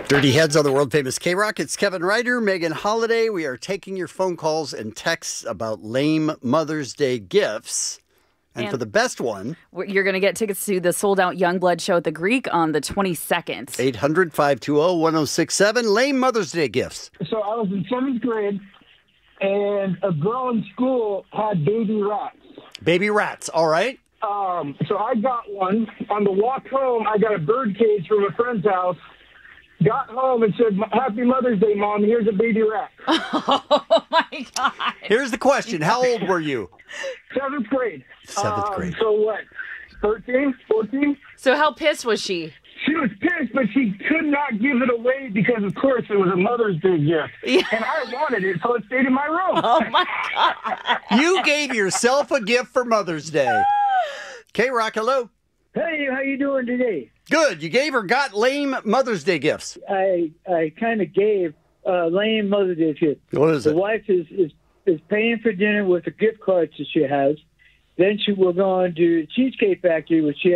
Dirty Heads on the world-famous K-Rock. It's Kevin Ryder, Megan Holiday. We are taking your phone calls and texts about lame Mother's Day gifts. And for the best one, you're going to get tickets to the sold-out Youngblood show at the Greek on the 22nd. 800-520-1067. Lame Mother's Day gifts. So I was in 7th grade, and a girl in school had baby rats. Baby rats, all right. So I got one. On the walk home, I got a bird cage from a friend's house. Got home and said, "Happy Mother's Day, Mom. Here's a baby rat." Oh, my God. Here's the question. How old were you? 7th grade. 7th grade. So what, 13, 14? So how pissed was she? She was pissed, but she could not give it away because, of course, it was a Mother's Day gift. Yeah. And I wanted it, so it stayed in my room. Oh, my God. You gave yourself a gift for Mother's Day. K-Rock, hello. Hey, how you doing today? Good. You gave or got lame Mother's Day gifts. I kind of gave lame Mother's Day gift. What is the it? wife is paying for dinner with the gift cards that she has. Then we're going to the Cheesecake Factory, which she